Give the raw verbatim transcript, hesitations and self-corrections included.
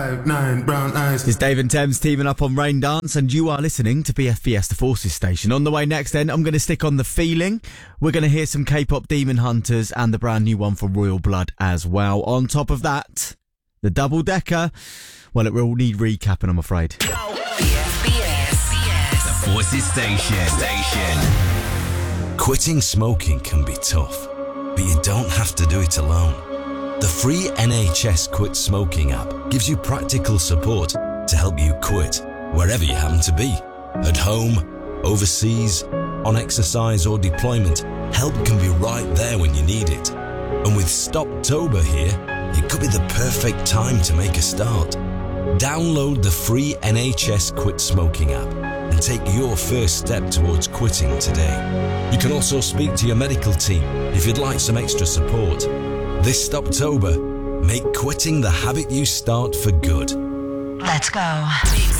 Nine brown eyes. It's Dave and Thames teaming up on Rain Dance, and you are listening to B F Fiesta Forces Station. On the way next then, I'm going to stick on The Feeling. We're going to hear some K-pop Demon Hunters and the brand new one for Royal Blood as well. On top of that, the double decker. Well, it will need recapping, I'm afraid. B F B S, the Forces Station. Station. Quitting smoking can be tough, but you don't have to do it alone. The free N H S Quit Smoking app gives you practical support to help you quit wherever you happen to be. At home, overseas, on exercise or deployment, help can be right there when you need it. And with Stoptober here, it could be the perfect time to make a start. Download the free N H S Quit Smoking app and take your first step towards quitting today. You can also speak to your medical team if you'd like some extra support. This Stoptober, make quitting the habit you start for good. Let's go. Mix